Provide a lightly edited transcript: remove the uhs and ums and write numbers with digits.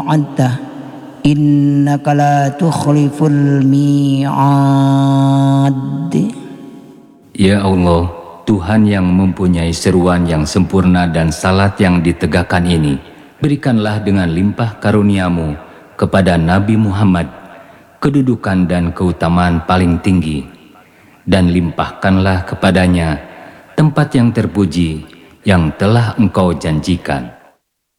adda innaka la tukhliful mi'ad. Ya Allah, Tuhan yang mempunyai seruan yang sempurna dan salat yang ditegakkan ini, berikanlah dengan limpah karuniamu kepada Nabi Muhammad kedudukan dan keutamaan paling tinggi, dan limpahkanlah kepadanya tempat yang terpuji yang telah Engkau janjikan.